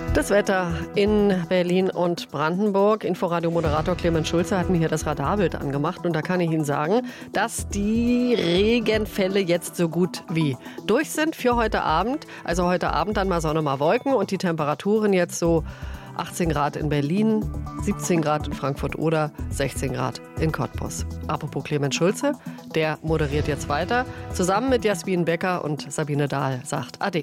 Das Wetter in Berlin und Brandenburg. Inforadio-Moderator Clemens Schulze hat mir hier das Radarbild angemacht. Und da kann ich Ihnen sagen, dass die Regenfälle jetzt so gut wie durch sind für heute Abend. Also heute Abend dann mal Sonne, mal Wolken. Und die Temperaturen jetzt so 18 Grad in Berlin, 17 Grad in Frankfurt oder 16 Grad in Cottbus. Apropos Clemens Schulze, der moderiert jetzt weiter. Zusammen mit Jasmin Becker und Sabine Dahl sagt Ade.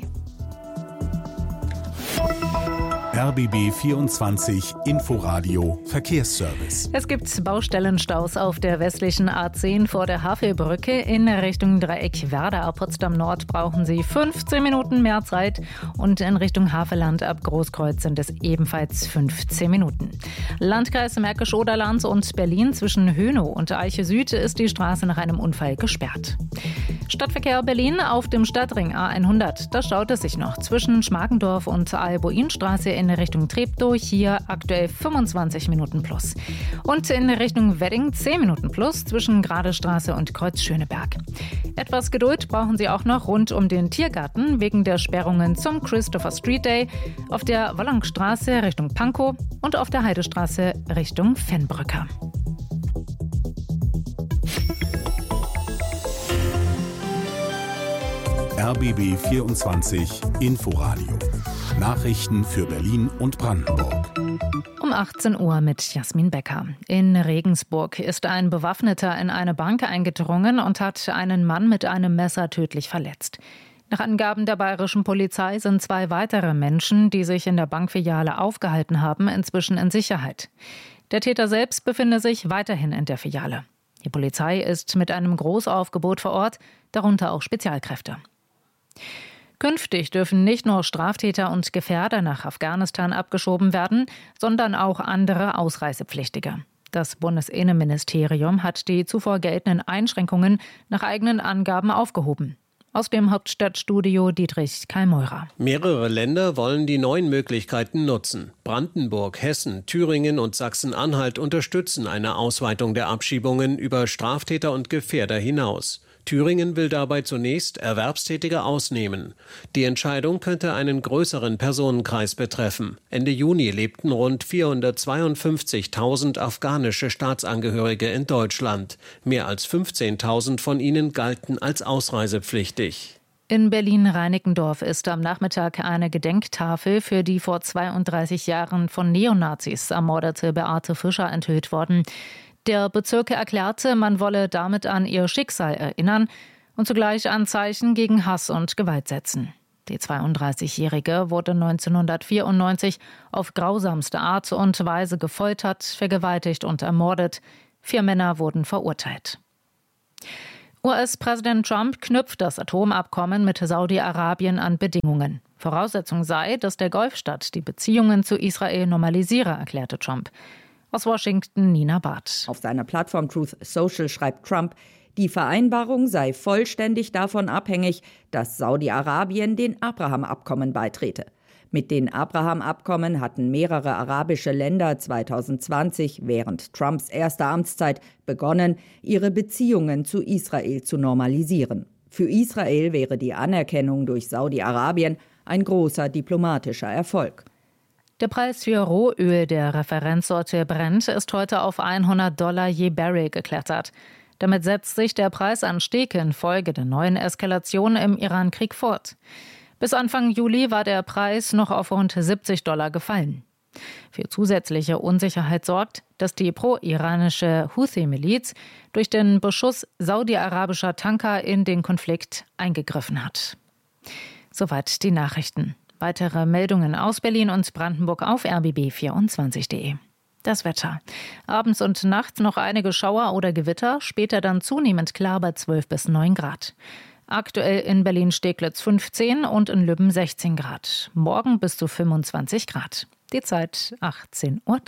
RBB 24 Inforadio Verkehrsservice. Es gibt Baustellenstaus auf der westlichen A10 vor der Havelbrücke. In Richtung Dreieck Werder Potsdam Nord brauchen Sie 15 Minuten mehr Zeit. Und in Richtung Havelland ab Großkreuz sind es ebenfalls 15 Minuten. Landkreis Märkisch-Oderland und Berlin zwischen Hönow und Eiche Süd ist die Straße nach einem Unfall gesperrt. Stadtverkehr Berlin auf dem Stadtring A100. Da staut es sich noch zwischen Schmargendorf und Alboinstraße in Richtung Treptow. Hier aktuell 25 Minuten plus. Und in Richtung Wedding 10 Minuten plus zwischen Gradestraße und Kreuz Schöneberg. Etwas Geduld brauchen Sie auch noch rund um den Tiergarten wegen der Sperrungen zum Christopher Street Day auf der Wollongstraße Richtung Pankow und auf der Heidestraße Richtung Fennbrücke. RBB 24 Inforadio. Nachrichten für Berlin und Brandenburg. Um 18 Uhr mit Jasmin Becker. In Regensburg ist ein Bewaffneter in eine Bank eingedrungen und hat einen Mann mit einem Messer tödlich verletzt. Nach Angaben der bayerischen Polizei sind 2 weitere Menschen, die sich in der Bankfiliale aufgehalten haben, inzwischen in Sicherheit. Der Täter selbst befinde sich weiterhin in der Filiale. Die Polizei ist mit einem Großaufgebot vor Ort, darunter auch Spezialkräfte. Künftig dürfen nicht nur Straftäter und Gefährder nach Afghanistan abgeschoben werden, sondern auch andere Ausreisepflichtige. Das Bundesinnenministerium hat die zuvor geltenden Einschränkungen nach eigenen Angaben aufgehoben. Aus dem Hauptstadtstudio Dietrich Kallmeurer. Mehrere Länder wollen die neuen Möglichkeiten nutzen. Brandenburg, Hessen, Thüringen und Sachsen-Anhalt unterstützen eine Ausweitung der Abschiebungen über Straftäter und Gefährder hinaus. Thüringen will dabei zunächst Erwerbstätige ausnehmen. Die Entscheidung könnte einen größeren Personenkreis betreffen. Ende Juni lebten rund 452.000 afghanische Staatsangehörige in Deutschland. Mehr als 15.000 von ihnen galten als ausreisepflichtig. In Berlin-Reinickendorf ist am Nachmittag eine Gedenktafel für die vor 32 Jahren von Neonazis ermordete Beate Fischer enthüllt worden. Der Bezirk erklärte, man wolle damit an ihr Schicksal erinnern und zugleich Anzeichen gegen Hass und Gewalt setzen. Die 32-Jährige wurde 1994 auf grausamste Art und Weise gefoltert, vergewaltigt und ermordet. 4 Männer wurden verurteilt. US-Präsident Trump knüpft das Atomabkommen mit Saudi-Arabien an Bedingungen. Voraussetzung sei, dass der Golfstaat die Beziehungen zu Israel normalisiere, erklärte Trump. Aus Washington, Nina Barth. Auf seiner Plattform Truth Social schreibt Trump, die Vereinbarung sei vollständig davon abhängig, dass Saudi-Arabien den Abraham-Abkommen beitrete. Mit den Abraham-Abkommen hatten mehrere arabische Länder 2020 während Trumps erster Amtszeit begonnen, ihre Beziehungen zu Israel zu normalisieren. Für Israel wäre die Anerkennung durch Saudi-Arabien ein großer diplomatischer Erfolg. Der Preis für Rohöl der Referenzsorte Brent ist heute auf $100 je Barrel geklettert. Damit setzt sich der Preisanstieg infolge der neuen Eskalation im Iran-Krieg fort. Bis Anfang Juli war der Preis noch auf rund $70 gefallen. Für zusätzliche Unsicherheit sorgt, dass die pro-iranische Houthi-Miliz durch den Beschuss saudi-arabischer Tanker in den Konflikt eingegriffen hat. Soweit die Nachrichten. Weitere Meldungen aus Berlin und Brandenburg auf rbb24.de. Das Wetter. Abends und nachts noch einige Schauer oder Gewitter, später dann zunehmend klar bei 12 bis 9 Grad. Aktuell in Berlin-Steglitz 15 und in Lübben 16 Grad. Morgen bis zu 25 Grad. Die Zeit 18:03 Uhr.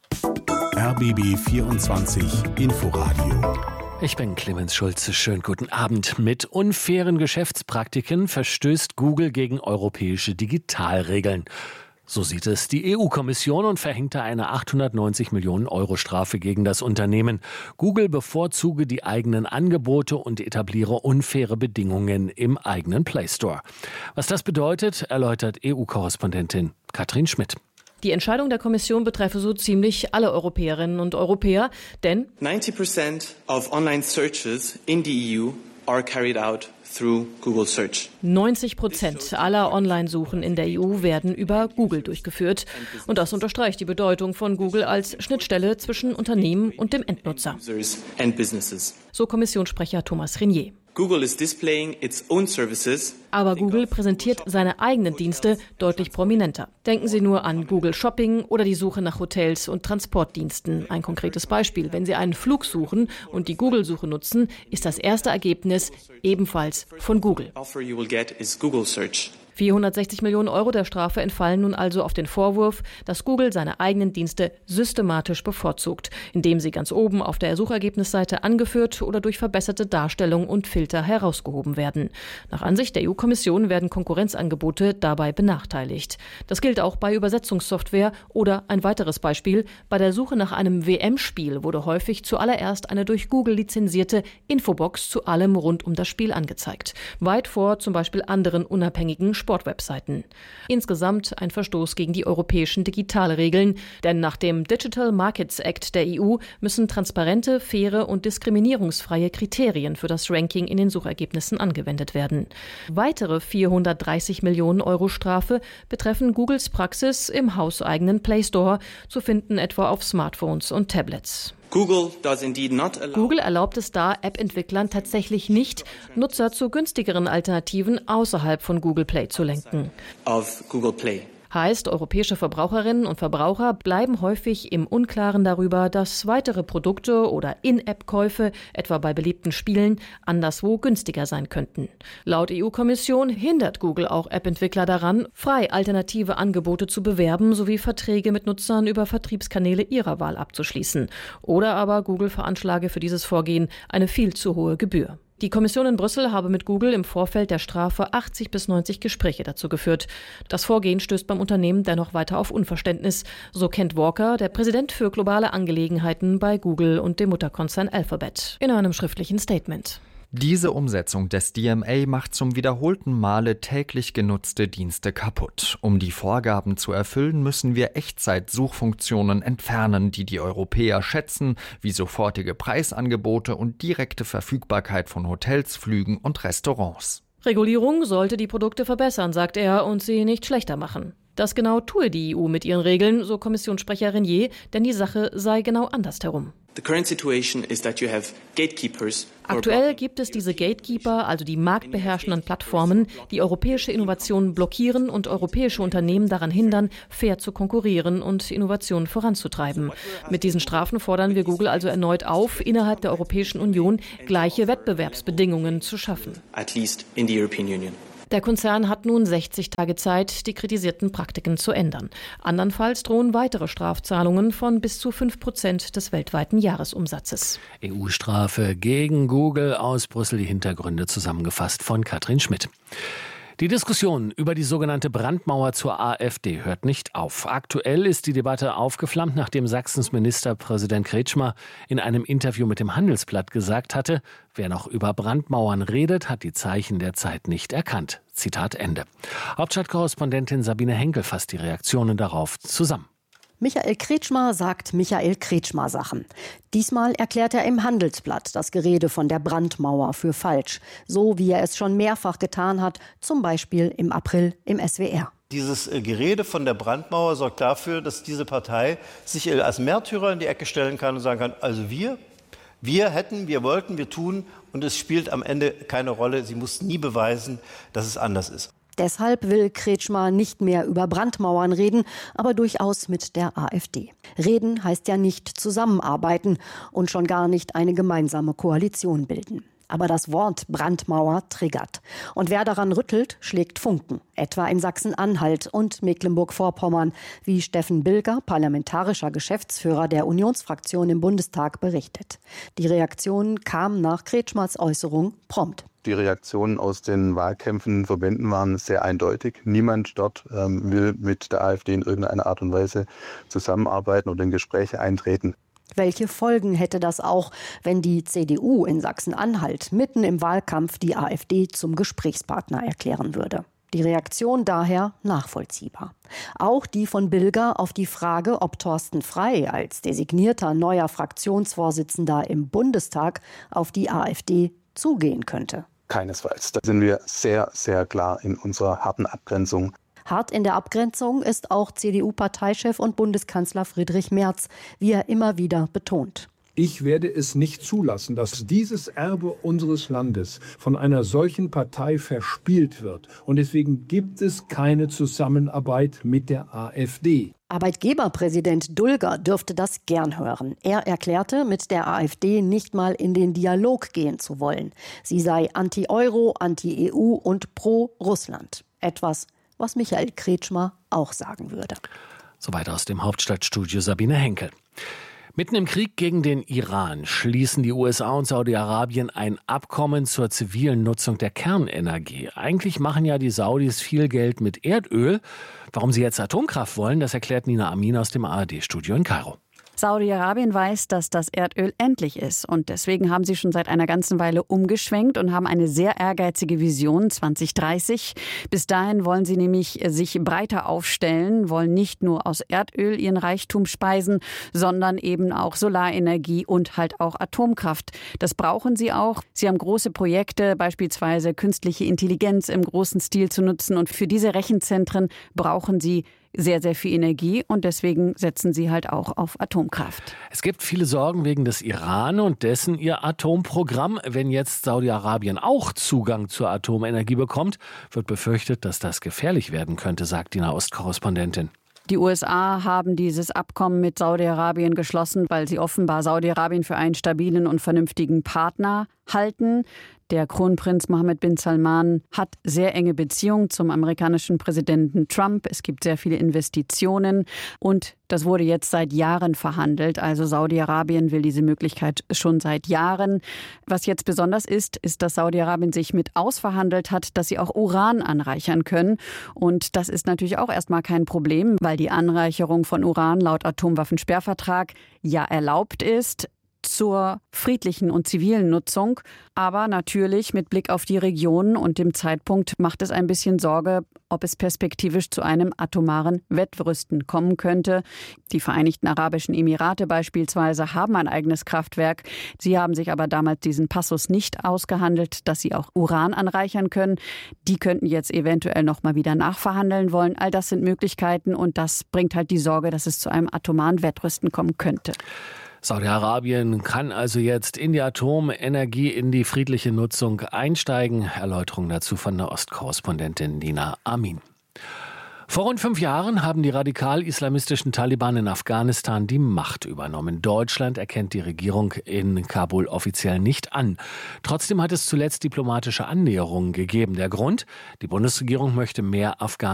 RBB 24 Inforadio. Ich bin Clemens Schulze. Schönen guten Abend. Mit unfairen Geschäftspraktiken verstößt Google gegen europäische Digitalregeln. So sieht es die EU-Kommission und verhängte eine 890 Millionen Euro Strafe gegen das Unternehmen. Google bevorzuge die eigenen Angebote und etabliere unfaire Bedingungen im eigenen Play Store. Was das bedeutet, erläutert EU-Korrespondentin Katrin Schmidt. Die Entscheidung der Kommission betreffe so ziemlich alle Europäerinnen und Europäer, denn 90% of online searches in the EU are carried out through Google Search. 90% aller Online-Suchen in der EU werden über Google durchgeführt. Und das unterstreicht die Bedeutung von Google als Schnittstelle zwischen Unternehmen und dem Endnutzer. So Kommissionssprecher Thomas Renier. Google is displaying its own services. Aber Google präsentiert seine eigenen Dienste deutlich prominenter. Denken Sie nur an Google Shopping oder die Suche nach Hotels und Transportdiensten. Ein konkretes Beispiel. Wenn Sie einen Flug suchen und die Google-Suche nutzen, ist das erste Ergebnis ebenfalls von Google. 460 Millionen Euro der Strafe entfallen nun also auf den Vorwurf, dass Google seine eigenen Dienste systematisch bevorzugt, indem sie ganz oben auf der Suchergebnisseite angeführt oder durch verbesserte Darstellung und Filter herausgehoben werden. Nach Ansicht der EU-Kommission werden Konkurrenzangebote dabei benachteiligt. Das gilt auch bei Übersetzungssoftware oder ein weiteres Beispiel. Bei der Suche nach einem WM-Spiel wurde häufig zuallererst eine durch Google lizenzierte Infobox zu allem rund um das Spiel angezeigt. Weit vor zum Beispiel anderen unabhängigen Sportwebseiten. Insgesamt ein Verstoß gegen die europäischen Digitalregeln, denn nach dem Digital Markets Act der EU müssen transparente, faire und diskriminierungsfreie Kriterien für das Ranking in den Suchergebnissen angewendet werden. Weitere 430 Millionen Euro Strafe betreffen Googles Praxis im hauseigenen Play Store, zu finden etwa auf Smartphones und Tablets. Google erlaubt es da App-Entwicklern tatsächlich nicht, Nutzer zu günstigeren Alternativen außerhalb von Google Play zu lenken. Heißt, europäische Verbraucherinnen und Verbraucher bleiben häufig im Unklaren darüber, dass weitere Produkte oder In-App-Käufe, etwa bei beliebten Spielen, anderswo günstiger sein könnten. Laut EU-Kommission hindert Google auch App-Entwickler daran, frei alternative Angebote zu bewerben sowie Verträge mit Nutzern über Vertriebskanäle ihrer Wahl abzuschließen. Oder aber Google veranschlage für dieses Vorgehen eine viel zu hohe Gebühr. Die Kommission in Brüssel habe mit Google im Vorfeld der Strafe 80 bis 90 Gespräche dazu geführt. Das Vorgehen stößt beim Unternehmen dennoch weiter auf Unverständnis. So Kent Walker, der Präsident für globale Angelegenheiten bei Google und dem Mutterkonzern Alphabet, in einem schriftlichen Statement. Diese Umsetzung des DMA macht zum wiederholten Male täglich genutzte Dienste kaputt. Um die Vorgaben zu erfüllen, müssen wir Echtzeit-Suchfunktionen entfernen, die die Europäer schätzen, wie sofortige Preisangebote und direkte Verfügbarkeit von Hotels, Flügen und Restaurants. Regulierung sollte die Produkte verbessern, sagt er, und sie nicht schlechter machen. Das genau tue die EU mit ihren Regeln, so Kommissionssprecher Renier, denn die Sache sei genau andersherum. Aktuell gibt es diese Gatekeeper, also die marktbeherrschenden Plattformen, die europäische Innovationen blockieren und europäische Unternehmen daran hindern, fair zu konkurrieren und Innovationen voranzutreiben. Mit diesen Strafen fordern wir Google also erneut auf, innerhalb der Europäischen Union gleiche Wettbewerbsbedingungen zu schaffen. Der Konzern hat nun 60 Tage Zeit, die kritisierten Praktiken zu ändern. Andernfalls drohen weitere Strafzahlungen von bis zu 5% des weltweiten Jahresumsatzes. EU-Strafe gegen Google aus Brüssel. Die Hintergründe zusammengefasst von Katrin Schmidt. Die Diskussion über die sogenannte Brandmauer zur AfD hört nicht auf. Aktuell ist die Debatte aufgeflammt, nachdem Sachsens Ministerpräsident Kretschmer in einem Interview mit dem Handelsblatt gesagt hatte, wer noch über Brandmauern redet, hat die Zeichen der Zeit nicht erkannt. Zitat Ende. Hauptstadtkorrespondentin Sabine Henkel fasst die Reaktionen darauf zusammen. Michael Kretschmer sagt Michael Kretschmer-Sachen. Diesmal erklärt er im Handelsblatt das Gerede von der Brandmauer für falsch. So wie er es schon mehrfach getan hat, zum Beispiel im April im SWR. Dieses Gerede von der Brandmauer sorgt dafür, dass diese Partei sich als Märtyrer in die Ecke stellen kann und sagen kann, also wir hätten, wir wollten, wir tun, und es spielt am Ende keine Rolle. Sie muss nie beweisen, dass es anders ist. Deshalb will Kretschmer nicht mehr über Brandmauern reden, aber durchaus mit der AfD. Reden heißt ja nicht zusammenarbeiten und schon gar nicht eine gemeinsame Koalition bilden. Aber das Wort Brandmauer triggert. Und wer daran rüttelt, schlägt Funken. Etwa in Sachsen-Anhalt und Mecklenburg-Vorpommern, wie Steffen Bilger, parlamentarischer Geschäftsführer der Unionsfraktion im Bundestag, berichtet. Die Reaktion kam nach Kretschmers Äußerung prompt. Die Reaktionen aus den Wahlkämpfen, Verbänden waren sehr eindeutig. Niemand dort will mit der AfD in irgendeiner Art und Weise zusammenarbeiten oder in Gespräche eintreten. Welche Folgen hätte das auch, wenn die CDU in Sachsen-Anhalt mitten im Wahlkampf die AfD zum Gesprächspartner erklären würde? Die Reaktion daher nachvollziehbar. Auch die von Bilger auf die Frage, ob Thorsten Frey als designierter neuer Fraktionsvorsitzender im Bundestag auf die AfD zugehen könnte. Keinesfalls. Da sind wir sehr, sehr klar in unserer harten Abgrenzung. Hart in der Abgrenzung ist auch CDU-Parteichef und Bundeskanzler Friedrich Merz, wie er immer wieder betont. Ich werde es nicht zulassen, dass dieses Erbe unseres Landes von einer solchen Partei verspielt wird. Und deswegen gibt es keine Zusammenarbeit mit der AfD. Arbeitgeberpräsident Dulger dürfte das gern hören. Er erklärte, mit der AfD nicht mal in den Dialog gehen zu wollen. Sie sei anti-Euro, anti-EU und pro Russland. Etwas, was Michael Kretschmer auch sagen würde. Soweit aus dem Hauptstadtstudio Sabine Henkel. Mitten im Krieg gegen den Iran schließen die USA und Saudi-Arabien ein Abkommen zur zivilen Nutzung der Kernenergie. Eigentlich machen ja die Saudis viel Geld mit Erdöl. Warum sie jetzt Atomkraft wollen, das erklärt Nina Amin aus dem ARD-Studio in Kairo. Saudi-Arabien weiß, dass das Erdöl endlich ist. Und deswegen haben sie schon seit einer ganzen Weile umgeschwenkt und haben eine sehr ehrgeizige Vision 2030. Bis dahin wollen sie nämlich sich breiter aufstellen, wollen nicht nur aus Erdöl ihren Reichtum speisen, sondern eben auch Solarenergie und halt auch Atomkraft. Das brauchen sie auch. Sie haben große Projekte, beispielsweise künstliche Intelligenz im großen Stil zu nutzen. Und für diese Rechenzentren brauchen sie sehr, sehr viel Energie und deswegen setzen sie halt auch auf Atomkraft. Es gibt viele Sorgen wegen des Iran und dessen ihr Atomprogramm. Wenn jetzt Saudi-Arabien auch Zugang zur Atomenergie bekommt, wird befürchtet, dass das gefährlich werden könnte, sagt die Nahostkorrespondentin. Die USA haben dieses Abkommen mit Saudi-Arabien geschlossen, weil sie offenbar Saudi-Arabien für einen stabilen und vernünftigen Partner halten. Der Kronprinz Mohammed bin Salman hat sehr enge Beziehungen zum amerikanischen Präsidenten Trump. Es gibt sehr viele Investitionen und das wurde jetzt seit Jahren verhandelt. Also Saudi-Arabien will diese Möglichkeit schon seit Jahren. Was jetzt besonders ist, dass Saudi-Arabien sich mit ausverhandelt hat, dass sie auch Uran anreichern können. Und das ist natürlich auch erstmal kein Problem, weil die Anreicherung von Uran laut Atomwaffensperrvertrag ja erlaubt ist zur friedlichen und zivilen Nutzung. Aber natürlich mit Blick auf die Region und dem Zeitpunkt macht es ein bisschen Sorge, ob es perspektivisch zu einem atomaren Wettrüsten kommen könnte. Die Vereinigten Arabischen Emirate beispielsweise haben ein eigenes Kraftwerk. Sie haben sich aber damals diesen Passus nicht ausgehandelt, dass sie auch Uran anreichern können. Die könnten jetzt eventuell noch mal wieder nachverhandeln wollen. All das sind Möglichkeiten und das bringt halt die Sorge, dass es zu einem atomaren Wettrüsten kommen könnte. Saudi-Arabien kann also jetzt in die Atomenergie, in die friedliche Nutzung einsteigen. Erläuterung dazu von der Ostkorrespondentin Nina Amin. Vor rund 5 Jahren haben die radikal-islamistischen Taliban in Afghanistan die Macht übernommen. Deutschland erkennt die Regierung in Kabul offiziell nicht an. Trotzdem hat es zuletzt diplomatische Annäherungen gegeben. Der Grund? Die Bundesregierung möchte mehr Afghanen